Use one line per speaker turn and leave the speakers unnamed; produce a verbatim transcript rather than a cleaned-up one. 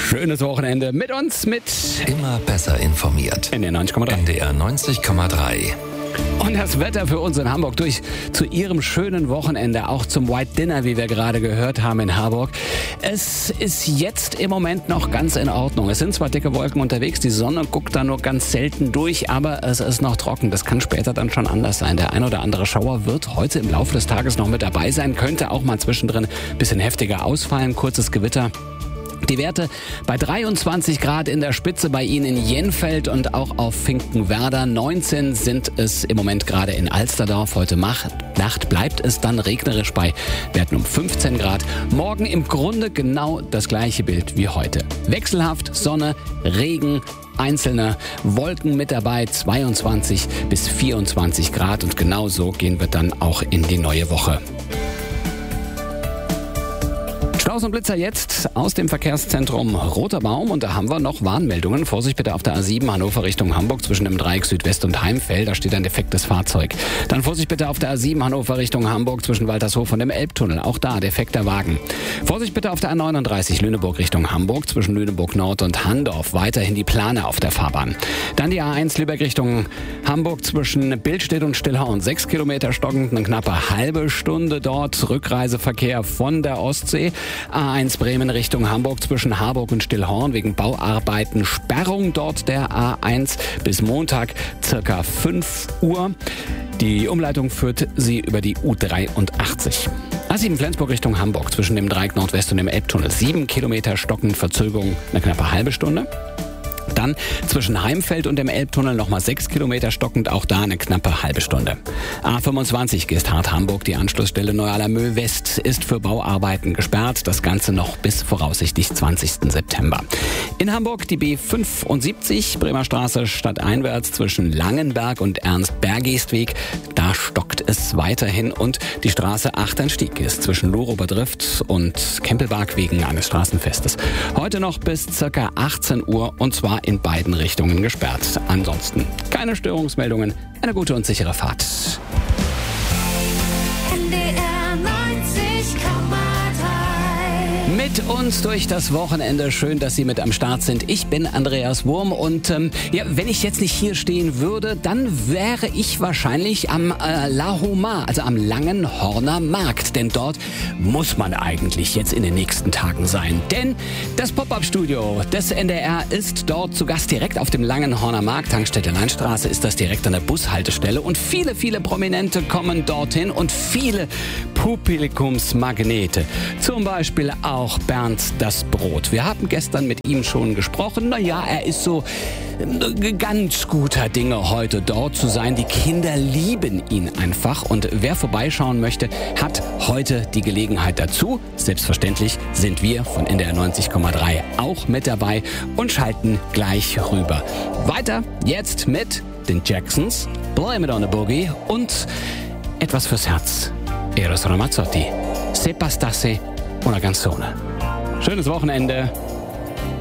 Schönes Wochenende mit uns, mit
Immer besser informiert.
N D R neunzig Komma drei.
N D R neunzig Komma drei.
Und das Wetter für uns in Hamburg durch zu Ihrem schönen Wochenende, auch zum White Dinner, wie wir gerade gehört haben in Harburg. Es ist jetzt im Moment noch ganz in Ordnung. Es sind zwar dicke Wolken unterwegs, die Sonne guckt da nur ganz selten durch, aber es ist noch trocken. Das kann später dann schon anders sein. Der ein oder andere Schauer wird heute im Laufe des Tages noch mit dabei sein, könnte auch mal zwischendrin ein bisschen heftiger ausfallen, kurzes Gewitter. Die Werte bei dreiundzwanzig Grad in der Spitze bei Ihnen in Jenfeld und auch auf Finkenwerder. neunzehn sind es im Moment gerade in Alsterdorf. Heute Nacht bleibt es dann regnerisch bei Werten um fünfzehn Grad. Morgen im Grunde genau das gleiche Bild wie heute. Wechselhaft Sonne, Regen, einzelne Wolken mit dabei, zweiundzwanzig bis vierundzwanzig Grad. Und genau so gehen wir dann auch in die neue Woche. Staus und Blitzer jetzt aus dem Verkehrszentrum Roter Baum und da haben wir noch Warnmeldungen. Vorsicht bitte auf der A sieben Hannover Richtung Hamburg zwischen dem Dreieck Südwest und Heimfeld, da steht ein defektes Fahrzeug. Dann Vorsicht bitte auf der A sieben Hannover Richtung Hamburg zwischen Waltershof und dem Elbtunnel, auch da defekter Wagen. Vorsicht bitte auf der A neununddreißig Lüneburg Richtung Hamburg zwischen Lüneburg Nord und Handorf, weiterhin die Plane auf der Fahrbahn. Dann die A eins Lübeck Richtung Hamburg zwischen Billstedt und Stillhorn, sechs Kilometer stockend, eine knappe halbe Stunde dort, Rückreiseverkehr von der Ostsee. A eins Bremen Richtung Hamburg zwischen Harburg und Stillhorn wegen Bauarbeiten. Sperrung dort der A eins bis Montag circa fünf Uhr. Die Umleitung führt sie über die U dreiundachtzig. A sieben Flensburg Richtung Hamburg zwischen dem Dreieck Nordwest und dem Elbtunnel. sieben Kilometer stockend, Verzögerung eine knappe halbe Stunde. Dann zwischen Heimfeld und dem Elbtunnel nochmal sechs Kilometer stockend, auch da eine knappe halbe Stunde. A fünfundzwanzig Geesthardt-Hamburg, die Anschlussstelle Neualermöh West ist für Bauarbeiten gesperrt. Das Ganze noch bis voraussichtlich zwanzigsten September. In Hamburg die B fünfundsiebzig, Bremer Straße stadteinwärts zwischen Langenberg und Ernst-Bergestweg. Da stockt es weiterhin und die Straße Achternstieg ist zwischen Lohrober-Drift und Kempelberg wegen eines Straßenfestes. Heute noch bis circa achtzehn Uhr und zwar in beiden Richtungen gesperrt. Ansonsten keine Störungsmeldungen, eine gute und sichere Fahrt.
N D R neunzig Komma drei.
Mit uns durch das Wochenende. Schön, dass Sie mit am Start sind. Ich bin Andreas Wurm und ähm, ja, wenn ich jetzt nicht hier stehen würde, dann wäre ich wahrscheinlich am äh, La Homa, also am Langenhorner Markt. Denn dort muss man eigentlich jetzt in den nächsten Tagen sein. Denn das Pop-Up-Studio des N D R ist dort zu Gast direkt auf dem Langenhorner Markt. Tankstelle Landstraße ist das direkt an der Bushaltestelle. Und viele, viele Prominente kommen dorthin und viele Publikumsmagnete. Zum Beispiel auch Bernd das Brot. Wir haben gestern mit ihm schon gesprochen. Naja, er ist so ganz guter Dinge, heute dort zu sein. Die Kinder lieben ihn einfach. Und wer vorbeischauen möchte, hat heute die Gelegenheit dazu. Selbstverständlich sind wir von N D R neunzig Komma drei auch mit dabei und schalten gleich rüber. Weiter jetzt mit den Jacksons, Blame It on the Boogie und etwas fürs Herz. Eros Ramazzotti, Se bastasse una canzone. Schönes Wochenende.